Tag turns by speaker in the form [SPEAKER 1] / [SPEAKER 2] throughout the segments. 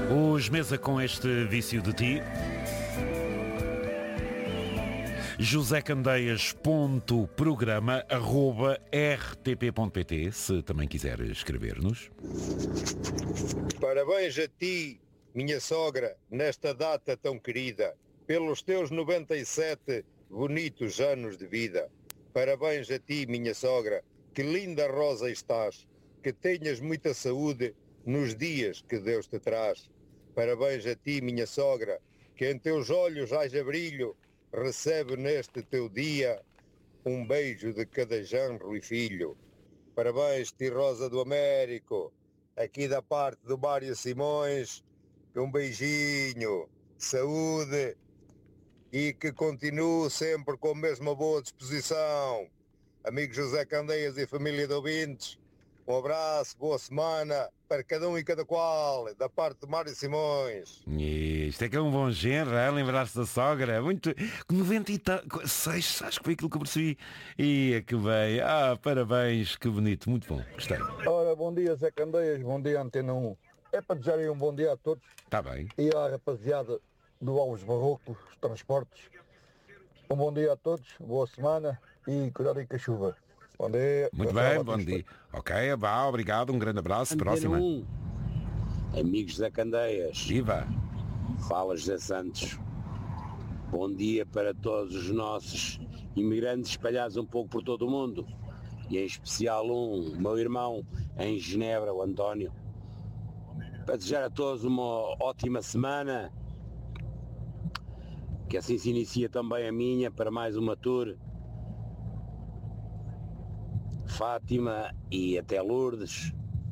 [SPEAKER 1] Os Mesa com este vício de ti. josecandeias.programa@rtp.pt, se também quiser escrever-nos.
[SPEAKER 2] Parabéns a ti, minha sogra, nesta data tão querida, pelos teus 97 bonitos anos de vida. Parabéns a ti, minha sogra, que linda rosa estás, que tenhas muita saúde nos dias que Deus te traz. Parabéns a ti, minha sogra, que em teus olhos haja brilho, recebe neste teu dia um beijo de cada genro e filho. Parabéns, ti Rosa do Américo, aqui da parte do Mário Simões, um beijinho, saúde e que continue sempre com a mesma boa disposição. Amigo José Candeias e família de ouvintes, um abraço, boa semana para cada um e cada qual, da parte de Mário Simões.
[SPEAKER 1] Isto é que é um bom género, lembrar-se da sogra. Muito. 96, acho que foi aquilo que eu percebi. E é que bem. Parabéns, que bonito, muito bom. Gostei.
[SPEAKER 3] Ora, bom dia Zé Candeias, bom dia Antena 1. É para desejarem um bom dia a todos.
[SPEAKER 1] Está bem.
[SPEAKER 3] E à rapaziada do Alves Barroco, os transportes. Um bom dia a todos, boa semana e cuidado com a chuva. Bom dia.
[SPEAKER 1] Muito bem, bom dia. Ok, obrigado, um grande abraço.
[SPEAKER 4] Antena
[SPEAKER 1] Próxima.
[SPEAKER 4] 1. Amigos da Candeias.
[SPEAKER 1] Viva.
[SPEAKER 4] Fala José Santos. Bom dia para todos os nossos imigrantes espalhados um pouco por todo o mundo. E em especial meu irmão em Genebra, o António. Para desejar a todos uma ótima semana. Que assim se inicia também a minha para mais uma tour. Fátima e até Lourdes.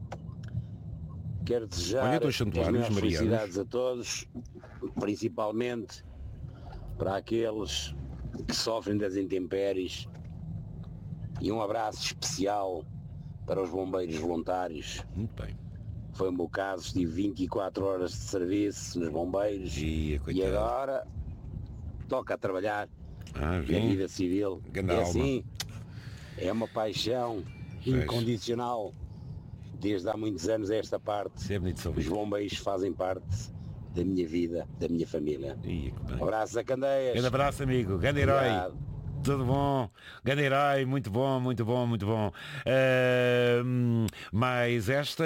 [SPEAKER 4] Quero desejar
[SPEAKER 1] dois santuários
[SPEAKER 4] as
[SPEAKER 1] marianos.
[SPEAKER 4] felicidades a todos, principalmente para aqueles que sofrem das intempéries, e um abraço especial para os bombeiros voluntários.
[SPEAKER 1] Muito bem.
[SPEAKER 4] Foi o meu caso, estive 24 horas de serviço nos bombeiros e agora toca a trabalhar na vida civil.
[SPEAKER 1] Grande
[SPEAKER 4] É
[SPEAKER 1] alma.
[SPEAKER 4] assim, é uma paixão incondicional. Desde há muitos anos a esta parte, os bombeiros fazem parte da minha vida, da minha família. Um abraço a Candeias.
[SPEAKER 1] Grande abraço, amigo. Grande herói.
[SPEAKER 4] Obrigado.
[SPEAKER 1] Tudo bom? Grande herói, muito bom, muito bom, muito bom. Mas esta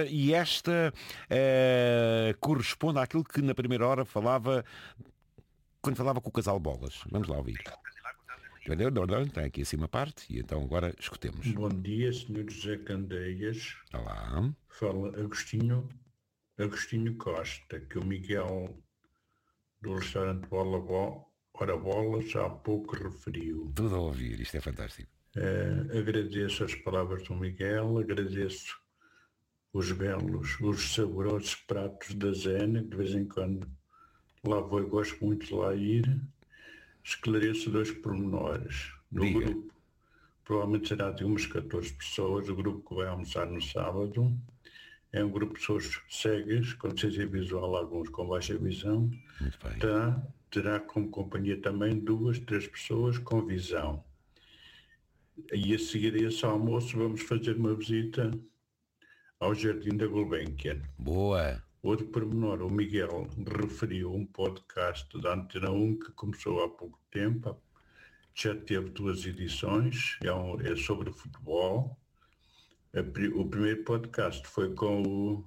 [SPEAKER 1] corresponde àquilo que na primeira hora falava, quando falava com o casal Bolas. Vamos lá ouvir. Tem aqui assim uma parte e então agora escutemos.
[SPEAKER 5] Bom dia, Sr. José Candeias.
[SPEAKER 1] Olá.
[SPEAKER 5] Fala Agostinho Costa, que o Miguel do restaurante Ora Bolas há pouco referiu.
[SPEAKER 1] Tudo a ouvir, isto é fantástico.
[SPEAKER 5] Agradeço as palavras do Miguel, agradeço os belos, os saborosos pratos da Zena, que de vez em quando lá vou e gosto muito de lá ir. Esclareço 2 pormenores. No grupo, provavelmente será de umas 14 pessoas, o grupo que vai almoçar no sábado. É um grupo de pessoas cegas, com deficiência visual, alguns com baixa visão.
[SPEAKER 1] Muito bem.
[SPEAKER 5] Terá como companhia também 2, 3 pessoas com visão. E a seguir a esse almoço vamos fazer uma visita ao Jardim da Gulbenkian.
[SPEAKER 1] Boa!
[SPEAKER 5] Outro pormenor, o Miguel referiu um podcast da Antena 1 que começou há pouco tempo, já teve 2 edições, é sobre futebol. O primeiro podcast foi com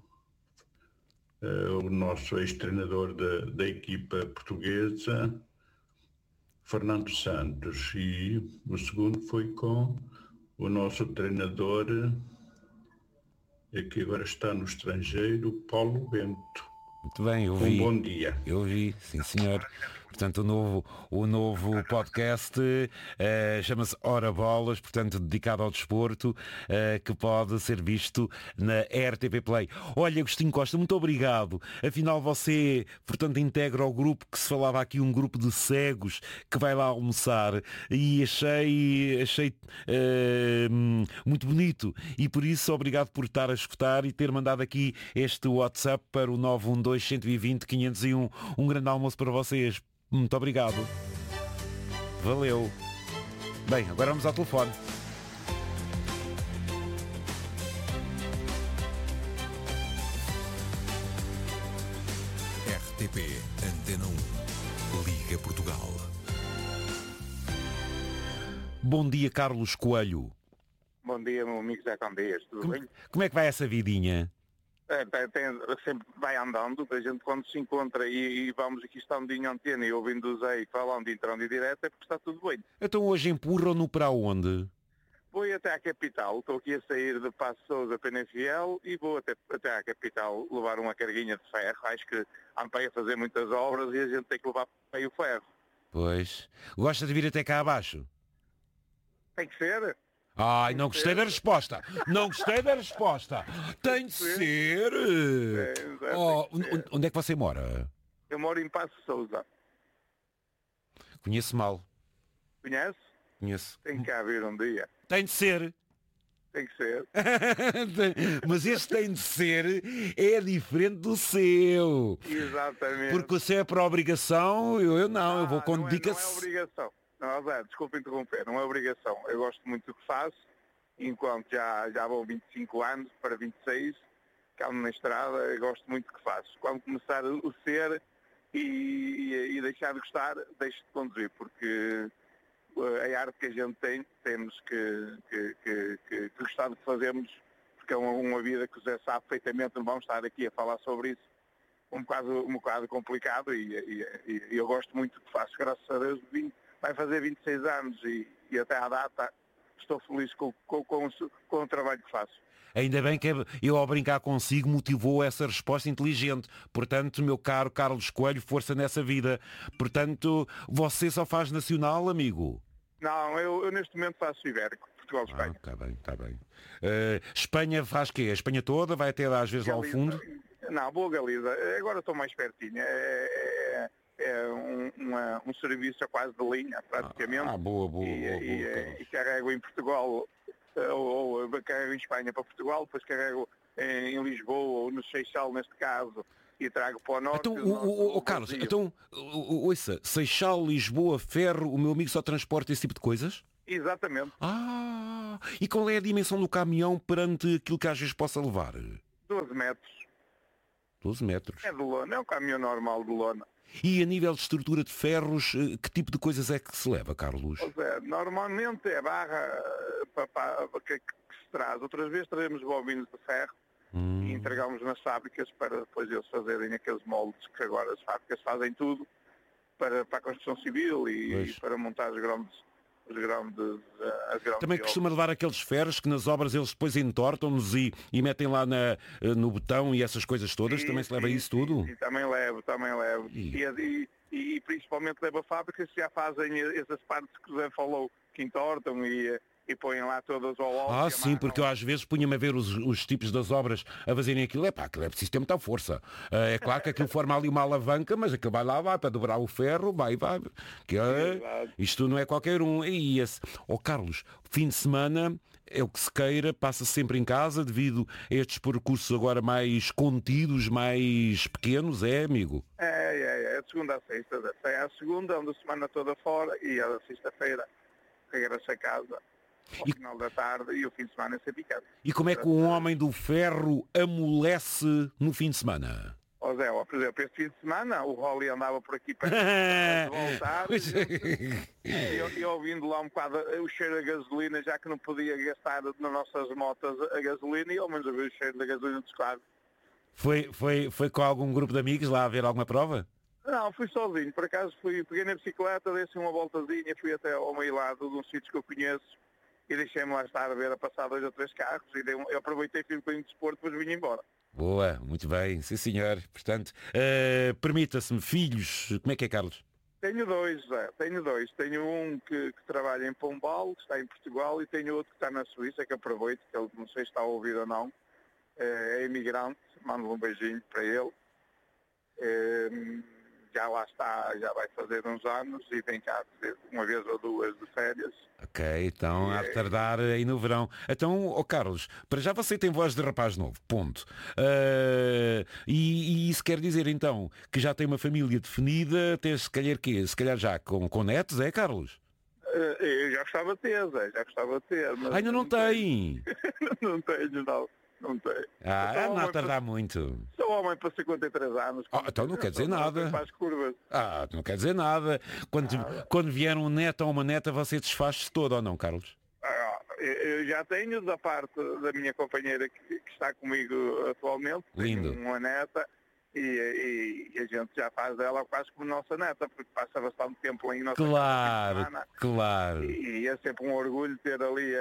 [SPEAKER 5] o nosso ex-treinador da equipa portuguesa, Fernando Santos, e o segundo foi com o nosso treinador, que agora está no estrangeiro, Paulo Bento.
[SPEAKER 1] Muito bem, eu vi.
[SPEAKER 5] Um bom dia.
[SPEAKER 1] Eu vi, sim senhor. Portanto, o novo podcast chama-se Ora Bolas, portanto, dedicado ao desporto, que pode ser visto na RTP Play. Olha, Agostinho Costa, muito obrigado. Afinal, você, portanto, integra o grupo que se falava aqui, um grupo de cegos que vai lá almoçar, e achei muito bonito. E por isso, obrigado por estar a escutar e ter mandado aqui este WhatsApp para o 912-120-501. Um grande almoço para vocês. Muito obrigado. Valeu. Bem, agora vamos ao telefone.
[SPEAKER 6] RTP Antena 1, Liga Portugal.
[SPEAKER 1] Bom dia, Carlos Coelho.
[SPEAKER 7] Bom dia, meu amigo Zé Candeias, tudo bem?
[SPEAKER 1] Como é que vai essa vidinha?
[SPEAKER 7] Sempre vai andando, a gente quando se encontra e vamos aqui estando em antena e ouvindo o Zé falando, entrando em direto, é porque está tudo bem.
[SPEAKER 1] Então hoje empurram-no para onde?
[SPEAKER 7] Vou até à capital, estou aqui a sair de Passo Sousa, Penafiel, e vou até à capital levar uma carguinha de ferro. Acho que andei a fazer muitas obras e a gente tem que levar para aí o ferro.
[SPEAKER 1] Pois. Gosta de vir até cá abaixo?
[SPEAKER 7] Tem que ser.
[SPEAKER 1] Ai, não gostei da resposta. Não gostei da resposta. Tem de ser. Oh, onde é que você mora?
[SPEAKER 7] Eu moro em Passo Sousa.
[SPEAKER 1] Conheço mal.
[SPEAKER 7] Conhece?
[SPEAKER 1] Conheço.
[SPEAKER 7] Tem que vir um dia.
[SPEAKER 1] Tem de ser.
[SPEAKER 7] Tem que ser.
[SPEAKER 1] Mas este tem de ser é diferente do seu.
[SPEAKER 7] Exatamente.
[SPEAKER 1] Porque o seu é por obrigação, eu não, eu vou com
[SPEAKER 7] não é
[SPEAKER 1] dedicação.
[SPEAKER 7] obrigação. Não, Zé, desculpa interromper, não é obrigação. Eu gosto muito do que faço, enquanto já vou 25 anos para 26, calmo na estrada, eu gosto muito do que faço. Quando começar o ser e deixar de gostar, deixo de conduzir, porque a arte que a gente tem, temos que gostar do que fazemos, porque é uma vida que o Zé sabe perfeitamente, não vamos estar aqui a falar sobre isso, um bocado complicado e eu gosto muito do que faço, graças a Deus, vai fazer 26 anos e até à data estou feliz com o trabalho que faço.
[SPEAKER 1] Ainda bem que eu, ao brincar consigo, motivou essa resposta inteligente. Portanto, meu caro Carlos Coelho, força nessa vida. Portanto, você só faz nacional, amigo?
[SPEAKER 7] Não, eu neste momento faço ibérico, Portugal-Espanha.
[SPEAKER 1] Está bem. Espanha faz quê? A Espanha toda? Vai até às vezes lá ao fundo?
[SPEAKER 7] Não, boa Galiza. Agora estou mais pertinho. Um serviço a quase de linha, praticamente.
[SPEAKER 1] Boa.
[SPEAKER 7] E carrego em Portugal, ou carrego em Espanha para Portugal, depois carrego em Lisboa, ou no Seixal, neste caso, e trago para o norte.
[SPEAKER 1] Então, Carlos, ouça, Seixal, Lisboa, Ferro, o meu amigo só transporta esse tipo de coisas?
[SPEAKER 7] Exatamente.
[SPEAKER 1] E qual é a dimensão do caminhão perante aquilo que às vezes possa levar?
[SPEAKER 7] 12 metros.
[SPEAKER 1] 12 metros.
[SPEAKER 7] É de lona, é um caminhão normal de lona.
[SPEAKER 1] E a nível de estrutura de ferros, que tipo de coisas é que se leva, Carlos?
[SPEAKER 7] Normalmente é barra que se traz. Outras vezes trazemos bobinos de ferro e entregamos nas fábricas para depois eles fazerem aqueles moldes que agora as fábricas fazem tudo para a construção civil e para montar as grandes
[SPEAKER 1] Também costuma levar aqueles ferros que nas obras eles depois entortam-nos e metem lá no botão e essas coisas todas. Também se leva isso tudo?
[SPEAKER 7] Sim, também levo. E principalmente levo a fábricas que já fazem essas partes que o Zé falou, que entortam e põem lá todas ao óleo.
[SPEAKER 1] Sim, porque eu às vezes punha-me a ver os tipos das obras a fazerem aquilo. Aquilo é preciso ter muita força. É claro que aquilo forma ali uma alavanca, mas aquilo vai para dobrar o ferro, vai. Isto não é qualquer um. Carlos, fim de semana é o que se queira, passa sempre em casa devido a estes percursos agora mais contidos, mais pequenos, amigo?
[SPEAKER 7] É de segunda a sexta. É a segunda, ando a semana toda fora e a sexta-feira regresso a casa. Ao final da tarde e o fim de semana é sempre em casa.
[SPEAKER 1] E como é que um homem do ferro amolece no fim de semana?
[SPEAKER 7] Zé, por exemplo, este fim de semana o Rolly andava por aqui para voltar e ouvindo lá um bocado o cheiro da gasolina, já que não podia gastar nas nossas motas a gasolina, e ao menos ouvi o cheiro da gasolina dos carros.
[SPEAKER 1] Foi com algum grupo de amigos lá a ver alguma prova?
[SPEAKER 7] Não, fui sozinho. Por acaso peguei na bicicleta, dei uma voltazinha, fui até ao meio lado de uns sítios que eu conheço e deixei-me lá estar a ver a passar 2 ou 3 carros e eu aproveitei, fiz um bocadinho de desporto, depois vim embora.
[SPEAKER 1] Boa, muito bem, sim senhor. Portanto, permita-se-me, filhos, como é que é, Carlos?
[SPEAKER 7] Tenho 2, Zé, tenho 2. Tenho um que trabalha em Pombal, que está em Portugal, e tenho outro que está na Suíça, que aproveito, que ele não sei se está a ouvir ou não. É imigrante, mando um beijinho para ele. Já lá está, já vai fazer uns anos e vem cá uma vez ou duas de férias.
[SPEAKER 1] Ok, então há de tardar aí no verão. Então, Carlos, para já você tem voz de rapaz novo, ponto. E isso quer dizer então que já tem uma família definida, tem se calhar quê? Se calhar já com netos, é, Carlos?
[SPEAKER 7] Eu já gostava de ter, Zé, já gostava de ter. Mas
[SPEAKER 1] ainda não tem?
[SPEAKER 7] Não tenho, não. Não tem.
[SPEAKER 1] Não a tardar muito.
[SPEAKER 7] Sou homem para 53 anos.
[SPEAKER 1] Então não quer dizer nada.
[SPEAKER 7] Para as curvas.
[SPEAKER 1] Não quer dizer nada. Quando vier um neto ou uma neta, você desfaz-se todo, ou não, Carlos?
[SPEAKER 7] Eu já tenho da parte da minha companheira que está comigo atualmente.
[SPEAKER 1] Lindo.
[SPEAKER 7] Tenho uma neta e a gente já faz dela quase como nossa neta, porque passa bastante tempo lá em nossa casa.
[SPEAKER 1] Claro.
[SPEAKER 7] E é sempre um orgulho ter ali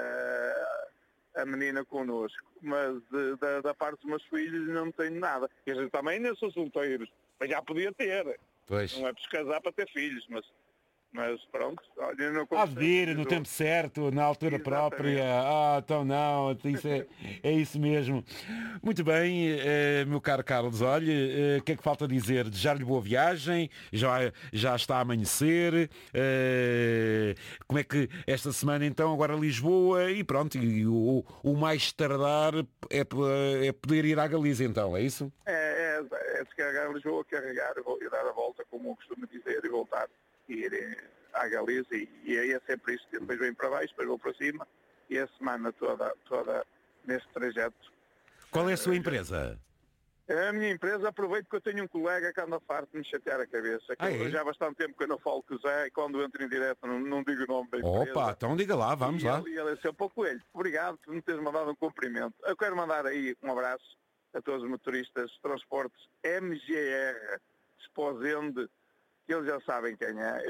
[SPEAKER 7] a menina connosco. Mas da parte dos meus filhos não tenho nada. E a gente também ainda sou solteiros, mas já podia ter.
[SPEAKER 1] Pois.
[SPEAKER 7] Não é preciso casar para ter filhos, mas pronto, olha, eu não
[SPEAKER 1] há de vir no tempo certo, na altura
[SPEAKER 7] Exatamente.
[SPEAKER 1] própria. Então não, isso é isso mesmo. Muito bem, meu caro Carlos, olha, o que é que falta dizer? Desejar-lhe boa viagem, já está a amanhecer. Como é que esta semana então, agora Lisboa e pronto, e o mais tardar é poder ir à Galiza então, é isso?
[SPEAKER 7] É descarregar Lisboa, carregar e dar a volta, como eu costumo dizer, e voltar. Ir à Galiza e aí é sempre isso, depois venho para baixo, depois vou para cima e a semana toda nesse trajeto.
[SPEAKER 1] Qual é a sua empresa?
[SPEAKER 7] A minha empresa, aproveito que eu tenho um colega que anda farto de me chatear a cabeça. Já há bastante tempo que eu não falo com o Zé e quando entro em direto não digo o nome da empresa.
[SPEAKER 1] Opa, então diga lá, vamos lá.
[SPEAKER 7] Ele é sempre o Coelho. Obrigado por me teres mandado um cumprimento. Eu quero mandar aí um abraço a todos os motoristas de transportes MGR, Esposende, que eles já sabem quem é.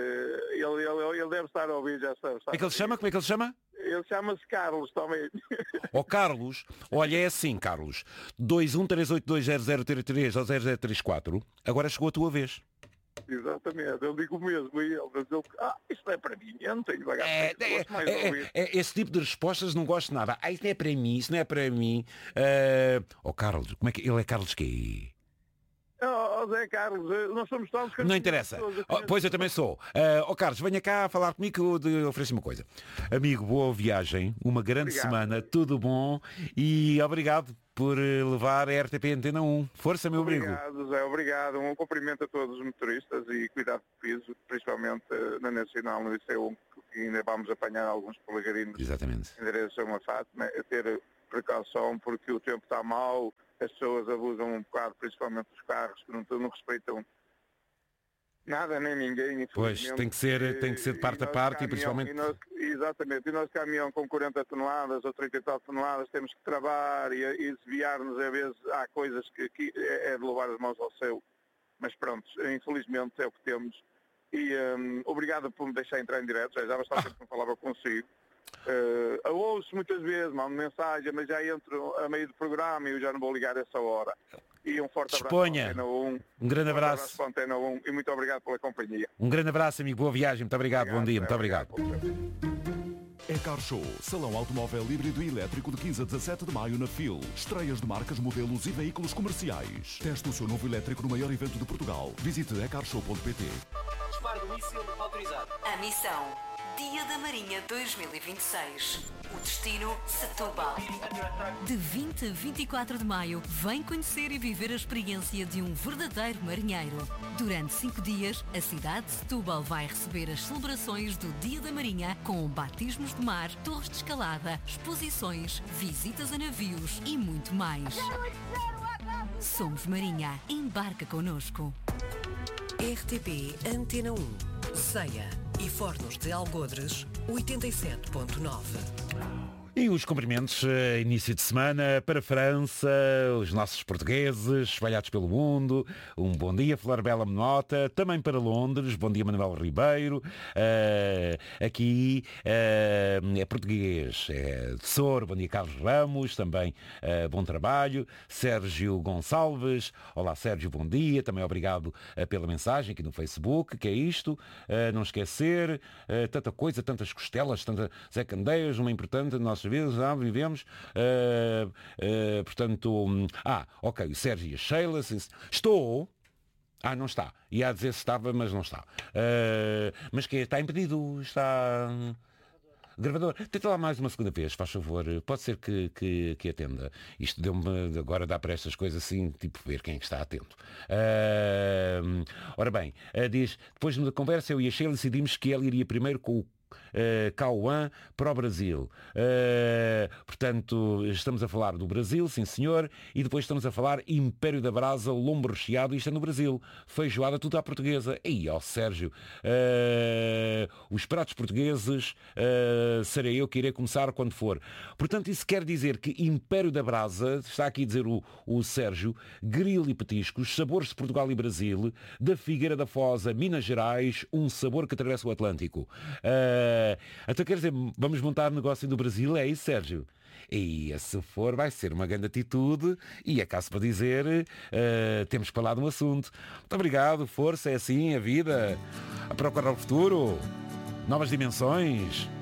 [SPEAKER 7] Ele deve estar a ouvir, já sabe.
[SPEAKER 1] Como é que ele se chama?
[SPEAKER 7] Ele chama-se Carlos também.
[SPEAKER 1] Carlos, olha, é assim, Carlos. 213820033 ou 0034, agora chegou a tua vez.
[SPEAKER 7] Exatamente, eu digo mesmo a ele, mas ele, isso não é para mim, eu não tenho bagagem.
[SPEAKER 1] Esse tipo de respostas não gosto nada. Isso não é para mim, isso não é para mim. Carlos, como é que ele é? Carlos quê?
[SPEAKER 7] Zé Carlos, nós somos todos...
[SPEAKER 1] Não interessa. Pois eu também sou. Carlos, venha cá falar comigo que eu ofereço uma coisa. Amigo, boa viagem, uma grande semana, tudo bom e obrigado por levar a RTP Antena 1. Força, meu amigo.
[SPEAKER 7] Obrigado, Zé, obrigado. Um cumprimento a todos os motoristas e cuidado de piso, principalmente na Nacional, no IC1, que ainda vamos apanhar alguns polegarinos.
[SPEAKER 1] Exatamente.
[SPEAKER 7] Em direção a Fátima, a ter precaução porque o tempo está mau. As pessoas abusam um bocado, principalmente os carros, que não respeitam nada nem ninguém.
[SPEAKER 1] Pois, tem que ser de parte a parte e principalmente...
[SPEAKER 7] Exatamente, e nós caminhão com 40 toneladas ou 30 e tal toneladas temos que travar e desviar-nos, às vezes há coisas que é de levar as mãos ao céu. Mas pronto, infelizmente é o que temos. E obrigado por me deixar entrar em direto, já bastante tempo que não falava consigo. Eu ouço muitas vezes, mando mensagem, mas já entro a meio do programa e eu já não vou ligar a essa hora. E um forte abraço para a Antena 1.
[SPEAKER 1] Um grande abraço.
[SPEAKER 7] Para a Antena 1 e muito obrigado pela companhia.
[SPEAKER 1] Um grande abraço, amigo. Boa viagem. Muito obrigado. Bom dia. Muito obrigado.
[SPEAKER 6] Car Show, salão automóvel híbrido e elétrico de 15 a 17 de maio na FIL. Estreias de marcas, modelos e veículos comerciais. Teste o seu novo elétrico no maior evento de Portugal. Visite ecarshow.pt.
[SPEAKER 8] Disparo do míssil autorizado. A missão: Dia da Marinha 2026. O destino: Setúbal. De 20 a 24 de maio, vem conhecer e viver a experiência de um verdadeiro marinheiro. Durante 5 dias, a cidade de Setúbal vai receber as celebrações do Dia da Marinha com batismos de mar, torres de escalada, exposições, visitas a navios e muito mais. Somos Marinha. Embarca connosco.
[SPEAKER 9] RTP Antena 1, Ceia e Fornos de Algodres, 87.9.
[SPEAKER 1] E os cumprimentos, início de semana para a França, os nossos portugueses espalhados pelo mundo. Um bom dia, Flor Bela Menota. Também para Londres, bom dia, Manuel Ribeiro. Aqui é português, é de Sor, bom dia, Carlos Ramos. Também bom trabalho. Sérgio Gonçalves, olá Sérgio, bom dia. Também obrigado pela mensagem aqui no Facebook, que é isto. Não esquecer, tanta coisa, tantas costelas, tanta Zé Candeias, uma importante, nossa vezes vivemos, portanto, ok, o Sérgio e a Sheila, estou, não está, ia dizer se estava, mas não está, mas que está impedido, está... Gravador, tenta lá mais uma segunda vez, faz favor, pode ser que atenda. Isto deu-me, agora dá para estas coisas assim, tipo ver quem é que está atento. Ora bem, diz, depois da conversa eu e a Sheila decidimos que ele iria primeiro com Cauã para o Brasil. Portanto, estamos a falar do Brasil, sim senhor, e depois estamos a falar Império da Brasa, lombo recheado, isto é no Brasil. Feijoada, tudo à portuguesa. Aí, ó Sérgio, os pratos portugueses, serei eu que irei começar quando for. Portanto, isso quer dizer que Império da Brasa, está aqui a dizer o Sérgio, grilo e petiscos, sabores de Portugal e Brasil, da Figueira da Foz a Minas Gerais, um sabor que atravessa o Atlântico. Então quer dizer, vamos montar negócio no Brasil, é isso, Sérgio? E se for, vai ser uma grande atitude e é caso para dizer, temos que falar de um assunto. Muito obrigado, força, é assim a vida, a procurar o futuro, novas dimensões.